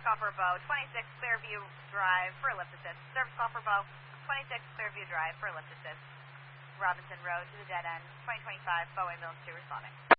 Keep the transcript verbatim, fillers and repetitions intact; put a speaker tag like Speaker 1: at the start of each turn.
Speaker 1: call for a bow, twenty-six Clearview Drive for a lift assist. Service call for bow, twenty-six Clearview Drive for a lift assist. Robinson Road to the dead end, twenty twenty-five, Bow Ambulance two responding.